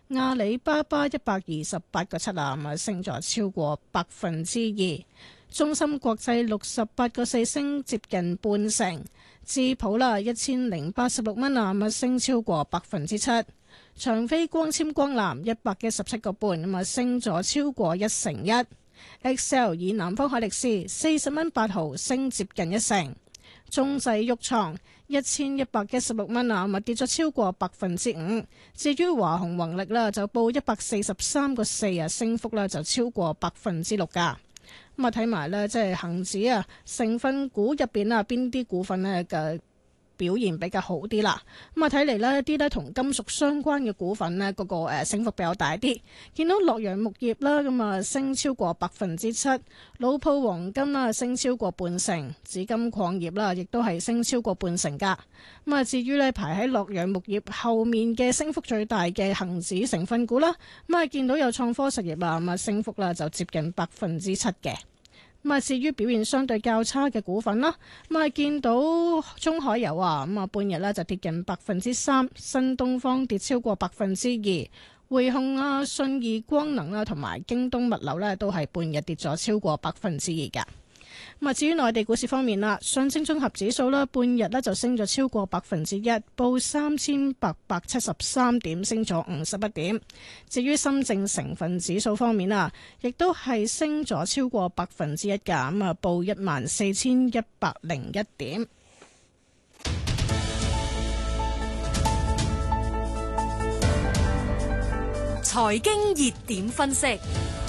阿里巴巴128.7啊，升咗超過2%。中芯國際68.4升接近半成。智普啦1086蚊啊，升超過7%。長飛光纖光纜117.5升咗超過1%。Excel 以南方海力士40蚊8毫升接近1成。中製鬱創1116蚊啊，跌咗超過5%。至於華虹宏力啦，就報143.4啊，升幅啦就超過6%噶。咁啊睇埋咧，即係恒指啊成分股入邊啊，邊啲股份咧嘅表現比較好啲啦。咁啊睇嚟呢啲咧同金屬相關嘅股份呢，嗰個升幅比較大啲。見到洛陽鉬業啦，咁啊升超過7%，老鋪黃金啦升超過半成，紫金礦業啦亦都係升超過半成噶。咁啊至於呢排喺洛陽鉬業後面嘅升幅最大嘅恒指成分股啦，咁啊見到有創科實業啊，咁啊升幅啦就接近7%嘅。咁啊，至於表現相對較差嘅股份啦，咁啊見到中海油啊，咁啊半日咧就跌近3%，新東方跌超過2%，匯控啊、信義光能啊同埋京東物流咧都係半日跌咗超過2%噶。咁啊，至於內地股市方面啦，上證綜合指數啦，半日咧就升咗超過1%，報3873點，升咗51點。至於深證成分指數方面啊，亦都係升咗超過1%噶，咁啊報14101點。 財經熱點分析。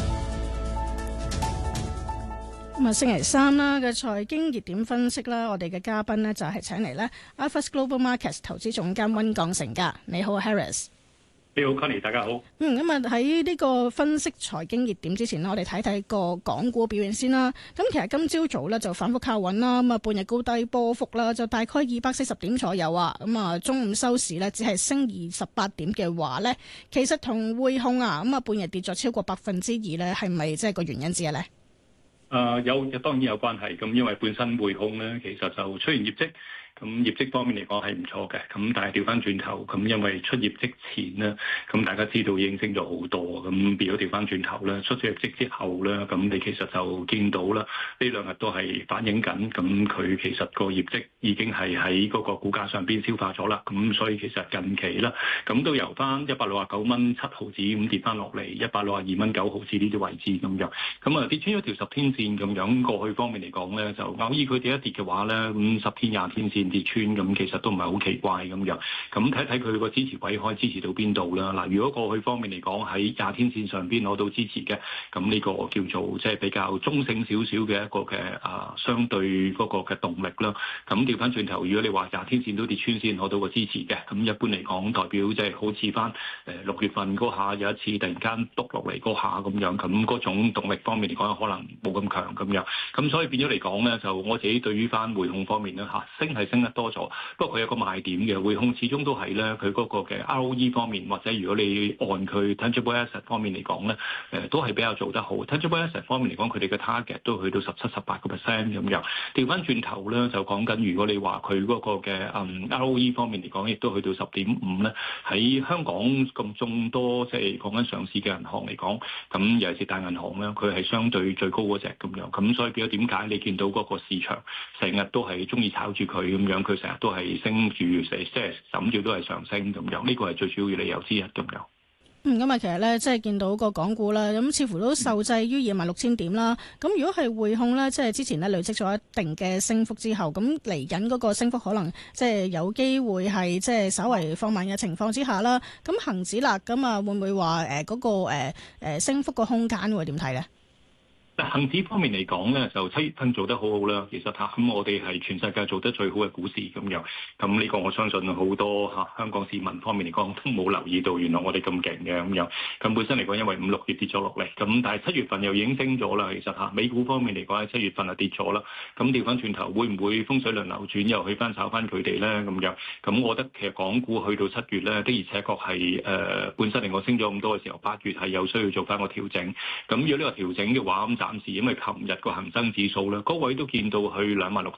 咁啊，星期三啦嘅財經熱點分析啦，我哋嘅嘉賓呢就係請嚟呢 iFAST Global Markets 投資總監溫鋼城噶。你好 ，Harris。 你好 Connie， 大家好。 咁啊喺呢個分析財經熱點之前呢，我哋睇睇個港股表現先啦。咁其實今朝早呢就反覆靠穩啦，咁啊半日高低波幅啦，就大概240點左右啊。咁啊中午收市呢，只係升28點嘅話呢，其實同匯控啊，咁啊半日跌咗超過2%呢，係咪即係個原因之一呢？ 有當然有關係，咁因為本身匯控咧，其實就出現業績。咁業績方面嚟講係唔錯嘅，咁但係調翻轉頭，咁因為出業績前咧，咁大家知道已經升咗好多，咁變咗調翻轉頭咧，出咗業績之後咧，咁你其實就見到啦，呢兩日都係反映緊，咁佢其實個業績已經係喺嗰個股價上邊消化咗啦，咁所以其實近期啦，咁都由翻169蚊7毫子咁跌翻落嚟162蚊9毫子呢啲位置咁樣，咁啊跌穿咗條10天線咁樣，過去方面嚟講咧，就偶爾佢跌一跌嘅話咧，咁10天20天線跌穿咁，其實都唔係好奇怪咁樣。咁睇睇佢個支持位可以支持到邊度啦？嗱，如果過去方面嚟講喺20天線上邊攞到支持嘅，咁呢個叫做即係比較中性少少嘅一個嘅相對嗰個嘅動力啦。咁調翻轉頭，如果你話20天線都跌穿先攞到個支持嘅，咁一般嚟講代表即係好似翻6月份嗰下有一次突然間篤落嚟嗰下咁樣，咁嗰種動力方面嚟講可能冇咁強咁樣。咁所以變咗嚟講咧，就我自己對於翻匯控方面咧升係升得多咗，不過佢有個賣點嘅，匯控始終都係咧佢嗰個嘅 ROE 方面，或者如果你按佢 tangible asset 方面嚟講咧，都係比較做得好。tangible asset 方面嚟講，佢哋嘅 target 都去到17-18% 咁樣。調翻轉頭咧，就講緊如果你話佢嗰個嘅ROE 方面嚟講，亦都去到10.5咧。喺香港咁眾多即係講緊上市嘅銀行嚟講，咁尤其是大銀行咧，佢係相對最高嗰隻咁樣。咁所以變咗點解你見到嗰個市場成日都係中意炒住佢咁樣，佢成日都係升住，即係枕住都係上升咁樣，呢個係最主要嘅理由之一咁樣。 咁啊，其實咧，即係見到個港股啦，咁似乎都受制於26,000點啦。咁如果係匯控咧，即係之前咧累積咗一定嘅升幅之後，咁嚟緊嗰個升幅可能即係有機會係即係稍為放慢嘅情況之下啦。咁恆指啦，咁啊會唔會話嗰個升幅個空間會點睇咧？ 恒指方面嚟講咧，就7月份做得好好啦。其實咁我哋係全世界做得最好嘅股市咁樣。咁呢個我相信好多香港市民方面嚟講都冇留意到，原來我哋咁勁嘅咁樣。咁本身嚟講，因為5、6月跌咗落嚟，咁但係7月份又已經升咗啦。其實美股方面嚟講喺7月份就跌咗啦。咁調翻轉頭，會唔會風水輪流轉，又去翻炒翻佢哋咧咁樣？咁我覺得其實港股去到7月咧，的而且確係本身嚟講升咗咁多嘅時候，8月係有需要做翻個調整。咁如果呢個調整嘅話，咁暫時因為琴日個恒生指數咧，高位都見到去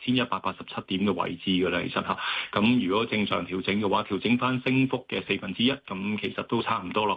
26,187點嘅位置㗎啦，其實咁如果正常調整嘅話，調整翻升幅嘅1/4，咁其實都差唔多落